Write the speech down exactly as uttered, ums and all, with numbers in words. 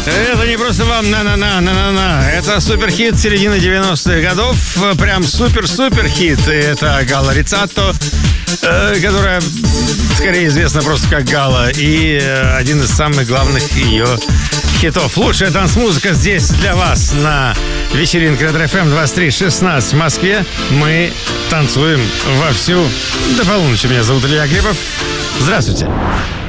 Это не просто вам на-на-на-на-на-на. Это суперхит середины девяностых годов. Прям супер-супер-хит. Это Галла Риццато, э, которая скорее известна просто как Галла. И э, один из самых главных ее хитов. Лучшая танцмузыка здесь для вас на вечеринке Ретро эф эм двадцать три шестнадцать в Москве. Мы танцуем вовсю до полуночи. Меня зовут Илья Глебов. Здравствуйте.